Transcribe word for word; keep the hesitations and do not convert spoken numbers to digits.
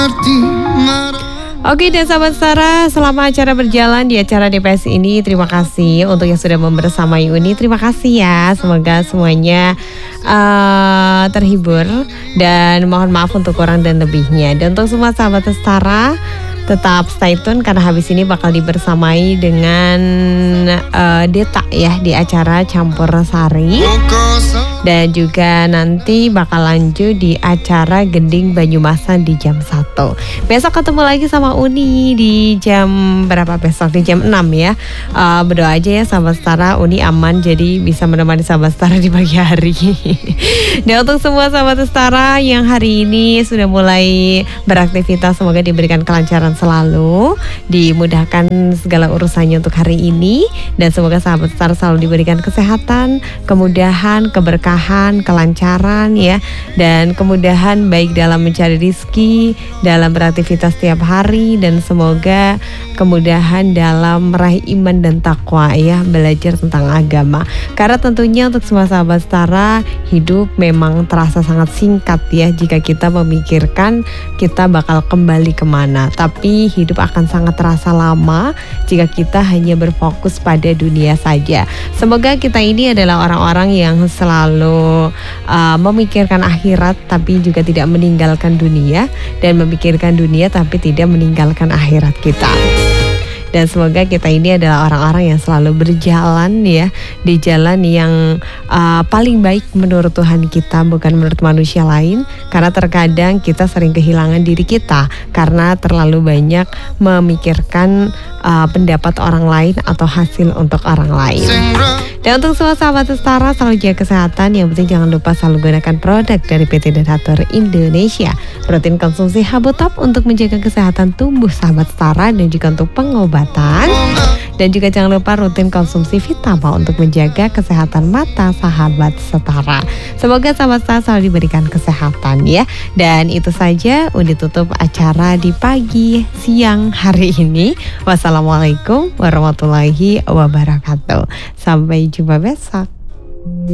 Oke, dan sahabat Setara, selama acara berjalan di acara D P S ini, terima kasih untuk yang sudah membersamai Uni. Terima kasih ya, semoga semuanya uh, terhibur dan mohon maaf untuk kurang dan lebihnya. Dan untuk semua sahabat Setara, tetap stay tune karena habis ini bakal dibersamai dengan uh, Deta ya di acara Campur Sari. Dan juga nanti bakal lanjut di acara Gending Banyumasan di jam satu. Besok ketemu lagi sama Uni di jam berapa besok? Di jam enam ya. Uh, berdoa aja ya sahabat Setara, Uni aman jadi bisa menemani sahabat Setara di pagi hari. Dan untuk semua sahabat Setara yang hari ini sudah mulai beraktivitas, semoga diberikan kelancaran selalu, dimudahkan segala urusannya untuk hari ini, dan semoga sahabat Setara selalu diberikan kesehatan, kemudahan, keberkahan, kelancaran ya, dan kemudahan baik dalam mencari rizki, dalam beraktivitas setiap hari, dan semoga kemudahan dalam meraih iman dan takwa ya, belajar tentang agama. Karena tentunya untuk semua sahabat Setara, hidup memang terasa sangat singkat ya jika kita memikirkan kita bakal kembali kemana, tapi hidup akan sangat terasa lama jika kita hanya berfokus pada dunia saja. Semoga kita ini adalah orang-orang yang selalu uh, memikirkan akhirat tapi juga tidak meninggalkan dunia, dan memikirkan dunia tapi tidak meninggalkan akhirat kita. Dan semoga kita ini adalah orang-orang yang selalu berjalan ya di jalan yang uh, paling baik menurut Tuhan kita, bukan menurut manusia lain. Karena terkadang kita sering kehilangan diri kita karena terlalu banyak memikirkan uh, pendapat orang lain atau hasil untuk orang lain. Dan untuk semua sahabat Setara, selalu jaga kesehatan. Yang penting jangan lupa selalu gunakan produk dari P T Denatur Indonesia. Rutin konsumsi Habotop untuk menjaga kesehatan tubuh sahabat Setara dan juga untuk pengobatan. Dan juga jangan lupa rutin konsumsi Vitama untuk menjaga kesehatan mata sahabat Setara. Semoga sahabat Setara selalu diberikan kesehatan ya. Dan itu saja udah tutup acara di pagi siang hari ini. Wassalamualaikum warahmatullahi wabarakatuh. Sampai jumpa besok.